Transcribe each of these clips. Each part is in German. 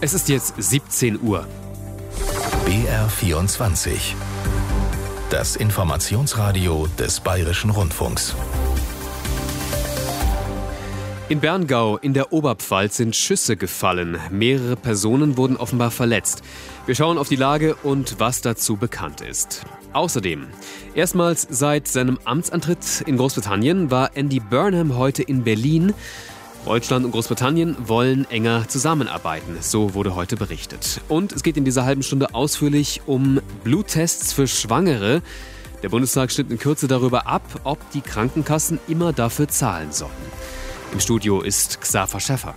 Es ist jetzt 17 Uhr. BR24. Das Informationsradio des Bayerischen Rundfunks. In Berngau in der Oberpfalz sind Schüsse gefallen. Mehrere Personen wurden offenbar verletzt. Wir schauen auf die Lage und was dazu bekannt ist. Außerdem, erstmals seit seinem Amtsantritt in Großbritannien war Andy Burnham heute in Berlin. Deutschland und Großbritannien wollen enger zusammenarbeiten, so wurde heute berichtet. Und es geht in dieser halben Stunde ausführlich um Bluttests für Schwangere. Der Bundestag stimmt in Kürze darüber ab, ob die Krankenkassen immer dafür zahlen sollen. Im Studio ist Xaver Schäffer.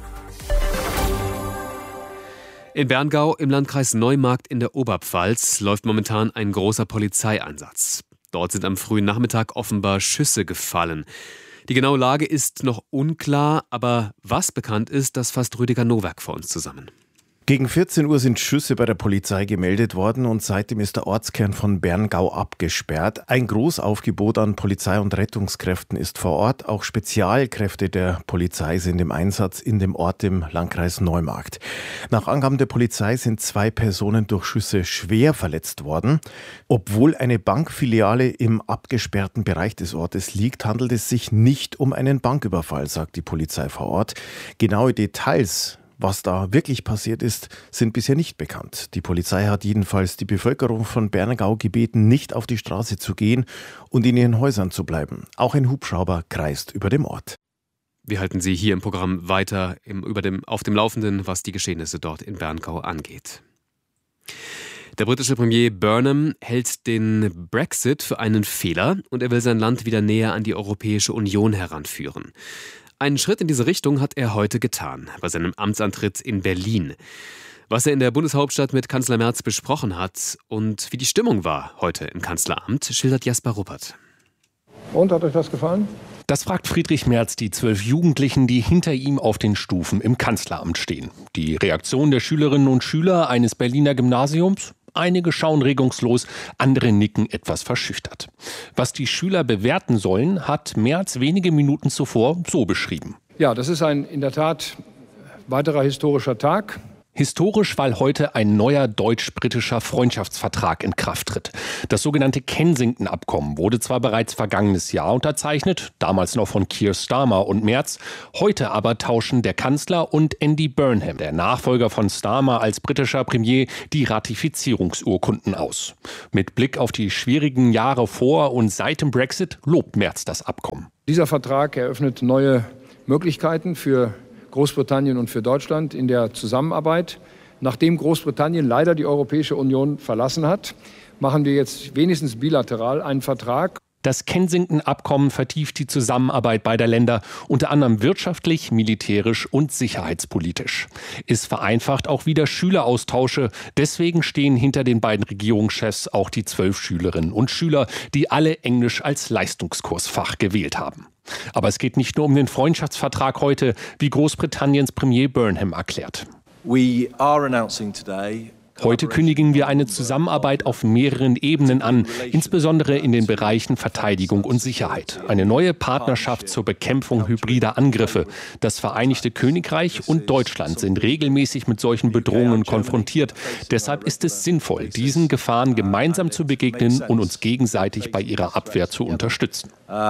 In Berngau im Landkreis Neumarkt in der Oberpfalz läuft momentan ein großer Polizeieinsatz. Dort sind am frühen Nachmittag offenbar Schüsse gefallen. Die genaue Lage ist noch unklar, aber was bekannt ist, das fasst Rüdiger Nowak vor uns zusammen. Gegen 14 Uhr sind Schüsse bei der Polizei gemeldet worden und seitdem ist der Ortskern von Berngau abgesperrt. Ein Großaufgebot an Polizei- und Rettungskräften ist vor Ort. Auch Spezialkräfte der Polizei sind im Einsatz in dem Ort im Landkreis Neumarkt. Nach Angaben der Polizei sind 2 Personen durch Schüsse schwer verletzt worden. Obwohl eine Bankfiliale im abgesperrten Bereich des Ortes liegt, handelt es sich nicht um einen Banküberfall, sagt die Polizei vor Ort. Genaue Details, was da wirklich passiert ist, sind bisher nicht bekannt. Die Polizei hat jedenfalls die Bevölkerung von Berngau gebeten, nicht auf die Straße zu gehen und in ihren Häusern zu bleiben. Auch ein Hubschrauber kreist über dem Ort. Wir halten Sie hier im Programm weiter auf dem Laufenden, was die Geschehnisse dort in Berngau angeht. Der britische Premier Burnham hält den Brexit für einen Fehler und er will sein Land wieder näher an die Europäische Union heranführen. Einen Schritt in diese Richtung hat er heute getan, bei seinem Amtsantritt in Berlin. Was er in der Bundeshauptstadt mit Kanzler Merz besprochen hat und wie die Stimmung war heute im Kanzleramt, schildert Jasper Ruppert. Und, hat euch das gefallen? Das fragt Friedrich Merz die 12 Jugendlichen, die hinter ihm auf den Stufen im Kanzleramt stehen. Die Reaktion der Schülerinnen und Schüler eines Berliner Gymnasiums? Einige schauen regungslos, andere nicken etwas verschüchtert. Was die Schüler bewerten sollen, hat Merz wenige Minuten zuvor so beschrieben. Ja, das ist ein in der Tat weiterer historischer Tag. Historisch, weil heute ein neuer deutsch-britischer Freundschaftsvertrag in Kraft tritt. Das sogenannte Kensington-Abkommen wurde zwar bereits vergangenes Jahr unterzeichnet, damals noch von Keir Starmer und Merz. Heute aber tauschen der Kanzler und Andy Burnham, der Nachfolger von Starmer als britischer Premier, die Ratifizierungsurkunden aus. Mit Blick auf die schwierigen Jahre vor und seit dem Brexit lobt Merz das Abkommen. Dieser Vertrag eröffnet neue Möglichkeiten für Großbritannien und für Deutschland in der Zusammenarbeit. Nachdem Großbritannien leider die Europäische Union verlassen hat, machen wir jetzt wenigstens bilateral einen Vertrag. Das Kensington-Abkommen vertieft die Zusammenarbeit beider Länder, unter anderem wirtschaftlich, militärisch und sicherheitspolitisch. Es vereinfacht auch wieder Schüleraustausche. Deswegen stehen hinter den beiden Regierungschefs auch die 12 Schülerinnen und Schüler, die alle Englisch als Leistungskursfach gewählt haben. Aber es geht nicht nur um den Freundschaftsvertrag heute, wie Großbritanniens Premier Burnham erklärt. Heute kündigen wir eine Zusammenarbeit auf mehreren Ebenen an, insbesondere in den Bereichen Verteidigung und Sicherheit. Eine neue Partnerschaft zur Bekämpfung hybrider Angriffe. Das Vereinigte Königreich und Deutschland sind regelmäßig mit solchen Bedrohungen konfrontiert. Deshalb ist es sinnvoll, diesen Gefahren gemeinsam zu begegnen und uns gegenseitig bei ihrer Abwehr zu unterstützen.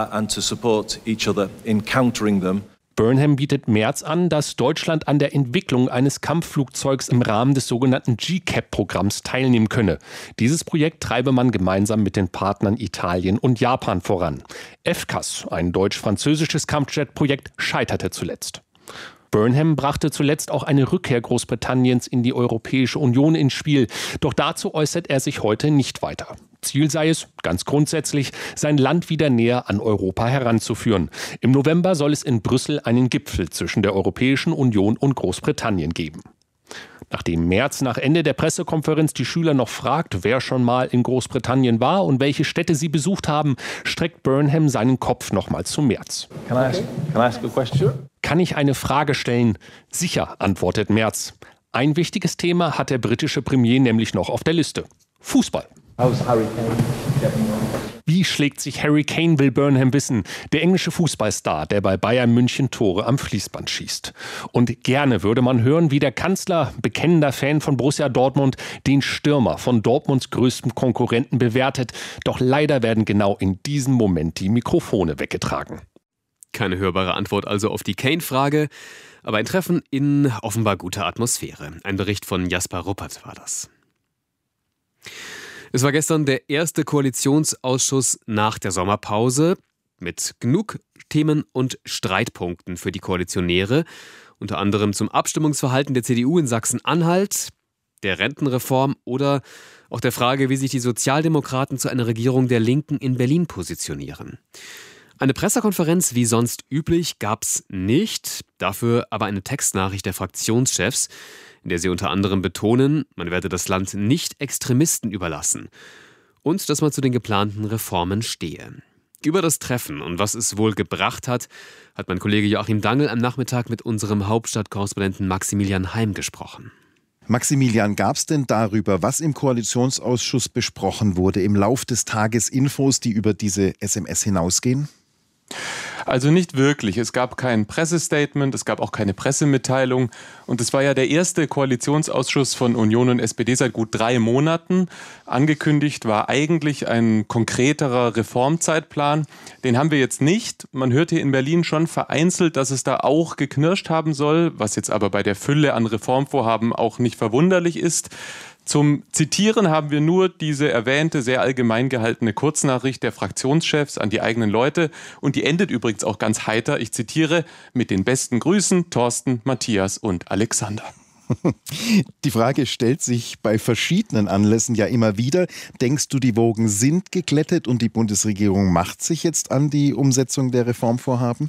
Burnham bietet Merz an, dass Deutschland an der Entwicklung eines Kampfflugzeugs im Rahmen des sogenannten GCAP-Programms teilnehmen könne. Dieses Projekt treibe man gemeinsam mit den Partnern Italien und Japan voran. FCAS, ein deutsch-französisches Kampfjet-Projekt, scheiterte zuletzt. Burnham brachte zuletzt auch eine Rückkehr Großbritanniens in die Europäische Union ins Spiel. Doch dazu äußert er sich heute nicht weiter. Ziel sei es, ganz grundsätzlich, sein Land wieder näher an Europa heranzuführen. Im November soll es in Brüssel einen Gipfel zwischen der Europäischen Union und Großbritannien geben. Nachdem Merz nach Ende der Pressekonferenz die Schüler noch fragt, wer schon mal in Großbritannien war und welche Städte sie besucht haben, streckt Burnham seinen Kopf nochmal zu Merz. Kann ich eine Frage stellen? Sicher, antwortet Merz. Ein wichtiges Thema hat der britische Premier nämlich noch auf der Liste. Fußball. Wie schlägt sich Harry Kane, will Burnham wissen, der englische Fußballstar, der bei Bayern München Tore am Fließband schießt. Und gerne würde man hören, wie der Kanzler, bekennender Fan von Borussia Dortmund, den Stürmer von Dortmunds größtem Konkurrenten bewertet. Doch leider werden genau in diesem Moment die Mikrofone weggetragen. Keine hörbare Antwort also auf die Kane-Frage, aber ein Treffen in offenbar guter Atmosphäre. Ein Bericht von Jasper Ruppert war das. Es war gestern der erste Koalitionsausschuss nach der Sommerpause mit genug Themen und Streitpunkten für die Koalitionäre, unter anderem zum Abstimmungsverhalten der CDU in Sachsen-Anhalt, der Rentenreform oder auch der Frage, wie sich die Sozialdemokraten zu einer Regierung der Linken in Berlin positionieren. Eine Pressekonferenz wie sonst üblich gab's nicht, dafür aber eine Textnachricht der Fraktionschefs, in der sie unter anderem betonen, man werde das Land nicht Extremisten überlassen und dass man zu den geplanten Reformen stehe. Über das Treffen und was es wohl gebracht hat mein Kollege Joachim Dangl am Nachmittag mit unserem Hauptstadtkorrespondenten Maximilian Heim gesprochen. Maximilian, gab es denn darüber, was im Koalitionsausschuss besprochen wurde, im Lauf des Tages Infos, die über diese SMS hinausgehen? Also nicht wirklich. Es gab kein Pressestatement, es gab auch keine Pressemitteilung. Und es war ja der erste Koalitionsausschuss von Union und SPD seit gut 3 Monaten. Angekündigt war eigentlich ein konkreterer Reformzeitplan. Den haben wir jetzt nicht. Man hört hier in Berlin schon vereinzelt, dass es da auch geknirscht haben soll, was jetzt aber bei der Fülle an Reformvorhaben auch nicht verwunderlich ist. Zum Zitieren haben wir nur diese erwähnte, sehr allgemein gehaltene Kurznachricht der Fraktionschefs an die eigenen Leute. Und die endet übrigens auch ganz heiter. Ich zitiere: mit den besten Grüßen, Thorsten, Matthias und Alexander. Die Frage stellt sich bei verschiedenen Anlässen ja immer wieder. Denkst du, die Wogen sind geglättet und die Bundesregierung macht sich jetzt an die Umsetzung der Reformvorhaben?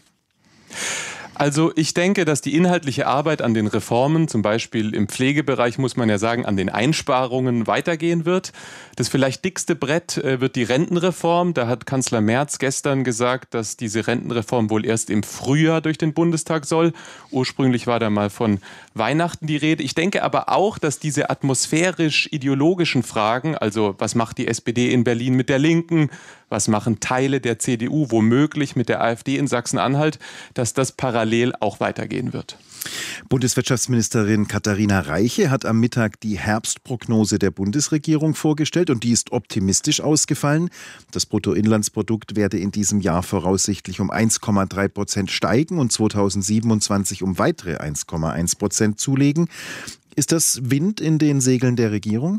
Also ich denke, dass die inhaltliche Arbeit an den Reformen, zum Beispiel im Pflegebereich, muss man ja sagen, an den Einsparungen weitergehen wird. Das vielleicht dickste Brett wird die Rentenreform. Da hat Kanzler Merz gestern gesagt, dass diese Rentenreform wohl erst im Frühjahr durch den Bundestag soll. Ursprünglich war da mal von Weihnachten die Rede. Ich denke aber auch, dass diese atmosphärisch-ideologischen Fragen, also was macht die SPD in Berlin mit der Linken, was machen Teile der CDU womöglich mit der AfD in Sachsen-Anhalt, dass das parallel auch weitergehen wird. Bundeswirtschaftsministerin Katharina Reiche hat am Mittag die Herbstprognose der Bundesregierung vorgestellt und die ist optimistisch ausgefallen. Das Bruttoinlandsprodukt werde in diesem Jahr voraussichtlich um 1,3% steigen und 2027 um weitere 1,1% zulegen. Ist das Wind in den Segeln der Regierung?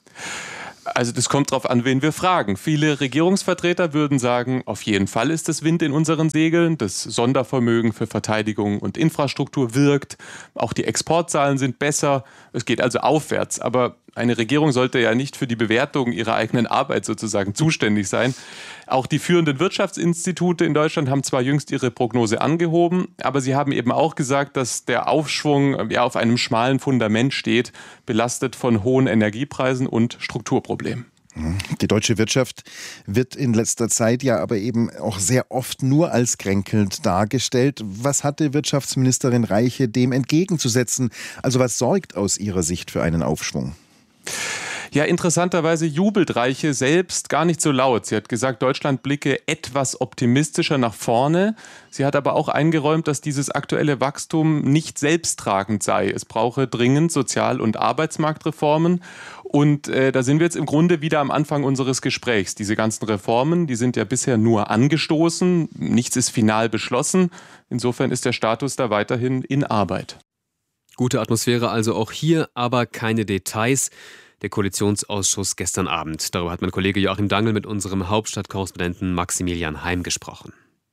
Also das kommt darauf an, wen wir fragen. Viele Regierungsvertreter würden sagen, auf jeden Fall ist das Wind in unseren Segeln. Das Sondervermögen für Verteidigung und Infrastruktur wirkt. Auch die Exportzahlen sind besser. Es geht also aufwärts. Aber eine Regierung sollte ja nicht für die Bewertung ihrer eigenen Arbeit sozusagen zuständig sein. Auch die führenden Wirtschaftsinstitute in Deutschland haben zwar jüngst ihre Prognose angehoben, aber sie haben eben auch gesagt, dass der Aufschwung ja auf einem schmalen Fundament steht, belastet von hohen Energiepreisen und Strukturproblemen. Die deutsche Wirtschaft wird in letzter Zeit ja aber eben auch sehr oft nur als kränkelnd dargestellt. Was hatte Wirtschaftsministerin Reiche dem entgegenzusetzen? Also was sorgt aus ihrer Sicht für einen Aufschwung? Ja, interessanterweise jubelt Reiche selbst gar nicht so laut. Sie hat gesagt, Deutschland blicke etwas optimistischer nach vorne. Sie hat aber auch eingeräumt, dass dieses aktuelle Wachstum nicht selbsttragend sei. Es brauche dringend Sozial- und Arbeitsmarktreformen. Und da sind wir jetzt im Grunde wieder am Anfang unseres Gesprächs. Diese ganzen Reformen, die sind ja bisher nur angestoßen. Nichts ist final beschlossen. Insofern ist der Status da weiterhin in Arbeit. Gute Atmosphäre also auch hier, aber keine Details. Der Koalitionsausschuss gestern Abend. Darüber hat mein Kollege Joachim Dangl mit unserem Hauptstadtkorrespondenten Maximilian Heim gesprochen.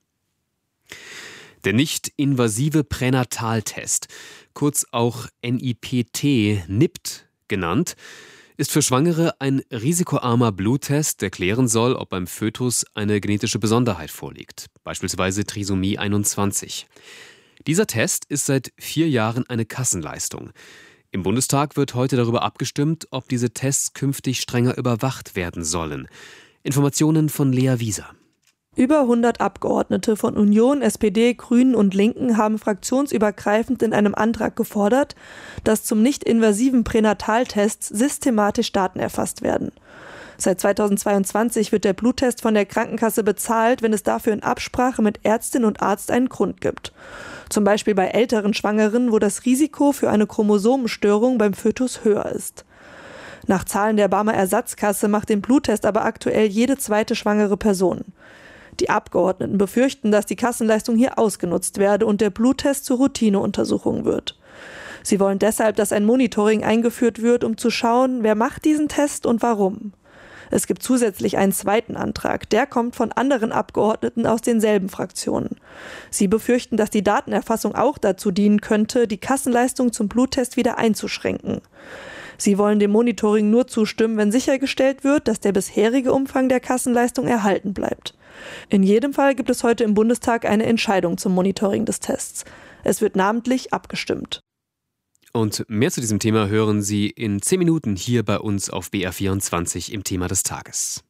Der nicht-invasive Pränataltest, kurz auch NIPT genannt, ist für Schwangere ein risikoarmer Bluttest, der klären soll, ob beim Fötus eine genetische Besonderheit vorliegt, beispielsweise Trisomie 21. Dieser Test ist seit 4 Jahren eine Kassenleistung. Im Bundestag wird heute darüber abgestimmt, ob diese Tests künftig strenger überwacht werden sollen. Informationen von Lea Wieser. Über 100 Abgeordnete von Union, SPD, Grünen und Linken haben fraktionsübergreifend in einem Antrag gefordert, dass zum nicht-invasiven Pränataltest systematisch Daten erfasst werden. Seit 2022 wird der Bluttest von der Krankenkasse bezahlt, wenn es dafür in Absprache mit Ärztin und Arzt einen Grund gibt. Zum Beispiel bei älteren Schwangeren, wo das Risiko für eine Chromosomenstörung beim Fötus höher ist. Nach Zahlen der Barmer Ersatzkasse macht den Bluttest aber aktuell jede zweite schwangere Person. Die Abgeordneten befürchten, dass die Kassenleistung hier ausgenutzt werde und der Bluttest zur Routineuntersuchung wird. Sie wollen deshalb, dass ein Monitoring eingeführt wird, um zu schauen, wer macht diesen Test und warum. Es gibt zusätzlich einen zweiten Antrag, der kommt von anderen Abgeordneten aus denselben Fraktionen. Sie befürchten, dass die Datenerfassung auch dazu dienen könnte, die Kassenleistung zum Bluttest wieder einzuschränken. Sie wollen dem Monitoring nur zustimmen, wenn sichergestellt wird, dass der bisherige Umfang der Kassenleistung erhalten bleibt. In jedem Fall gibt es heute im Bundestag eine Entscheidung zum Monitoring des Tests. Es wird namentlich abgestimmt. Und mehr zu diesem Thema hören Sie in 10 Minuten hier bei uns auf BR24 im Thema des Tages.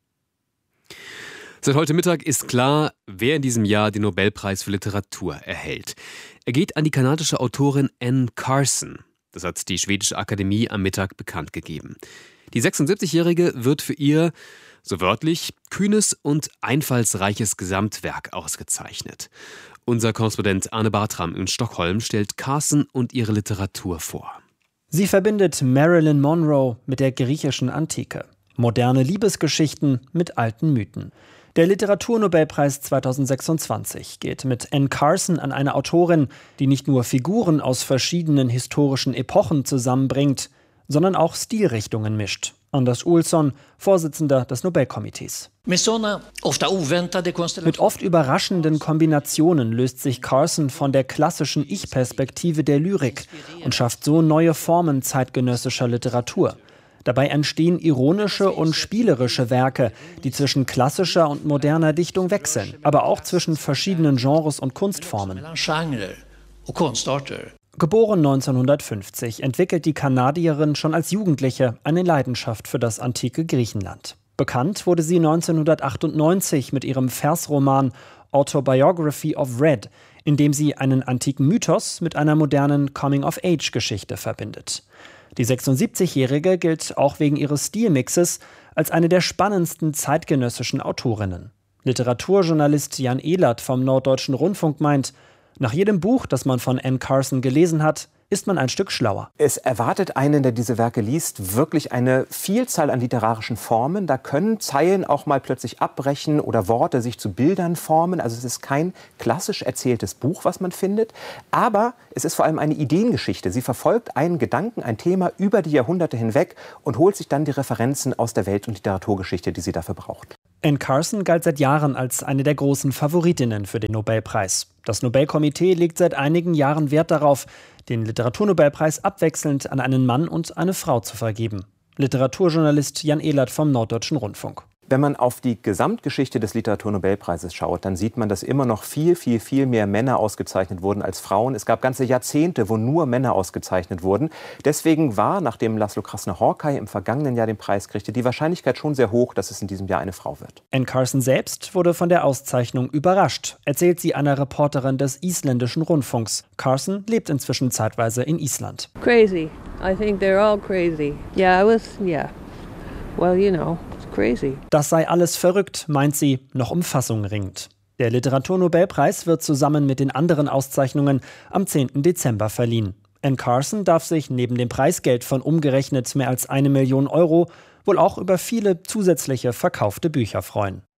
Seit heute Mittag ist klar, wer in diesem Jahr den Nobelpreis für Literatur erhält. Er geht an die kanadische Autorin Anne Carson. Das hat die schwedische Akademie am Mittag bekannt gegeben. Die 76-Jährige wird für ihr, so wörtlich, kühnes und einfallsreiches Gesamtwerk ausgezeichnet. Unser Korrespondent Arne Bartram in Stockholm stellt Carson und ihre Literatur vor. Sie verbindet Marilyn Monroe mit der griechischen Antike, moderne Liebesgeschichten mit alten Mythen. Der Literaturnobelpreis 2026 geht mit Anne Carson an eine Autorin, die nicht nur Figuren aus verschiedenen historischen Epochen zusammenbringt, sondern auch Stilrichtungen mischt. Anders Olsson, Vorsitzender des Nobelkomitees. Mit oft überraschenden Kombinationen löst sich Carson von der klassischen Ich-Perspektive der Lyrik und schafft so neue Formen zeitgenössischer Literatur. Dabei entstehen ironische und spielerische Werke, die zwischen klassischer und moderner Dichtung wechseln, aber auch zwischen verschiedenen Genres und Kunstformen. Geboren 1950, entwickelt die Kanadierin schon als Jugendliche eine Leidenschaft für das antike Griechenland. Bekannt wurde sie 1998 mit ihrem Versroman Autobiography of Red, in dem sie einen antiken Mythos mit einer modernen Coming-of-Age-Geschichte verbindet. Die 76-Jährige gilt auch wegen ihres Stilmixes als eine der spannendsten zeitgenössischen Autorinnen. Literaturjournalist Jan Ehlert vom Norddeutschen Rundfunk meint, nach jedem Buch, das man von Anne Carson gelesen hat, ist man ein Stück schlauer. Es erwartet einen, der diese Werke liest, wirklich eine Vielzahl an literarischen Formen. Da können Zeilen auch mal plötzlich abbrechen oder Worte sich zu Bildern formen. Also es ist kein klassisch erzähltes Buch, was man findet. Aber es ist vor allem eine Ideengeschichte. Sie verfolgt einen Gedanken, ein Thema über die Jahrhunderte hinweg und holt sich dann die Referenzen aus der Welt- und Literaturgeschichte, die sie dafür braucht. Anne Carson galt seit Jahren als eine der großen Favoritinnen für den Nobelpreis. Das Nobelkomitee legt seit einigen Jahren Wert darauf, den Literaturnobelpreis abwechselnd an einen Mann und eine Frau zu vergeben. Literaturjournalist Jan Ehlert vom Norddeutschen Rundfunk. Wenn man auf die Gesamtgeschichte des Literaturnobelpreises schaut, dann sieht man, dass immer noch viel mehr Männer ausgezeichnet wurden als Frauen. Es gab ganze Jahrzehnte, wo nur Männer ausgezeichnet wurden. Deswegen war, nachdem Laszlo Krasner-Horkay im vergangenen Jahr den Preis kriegte, die Wahrscheinlichkeit schon sehr hoch, dass es in diesem Jahr eine Frau wird. Anne Carson selbst wurde von der Auszeichnung überrascht, erzählt sie einer Reporterin des isländischen Rundfunks. Carson lebt inzwischen zeitweise in Island. Crazy. I think they're all crazy. Well, you know. Crazy. Das sei alles verrückt, meint sie, noch um Fassung ringend. Der Literaturnobelpreis wird zusammen mit den anderen Auszeichnungen am 10. Dezember verliehen. Anne Carson darf sich neben dem Preisgeld von umgerechnet mehr als 1 Million Euro wohl auch über viele zusätzliche verkaufte Bücher freuen.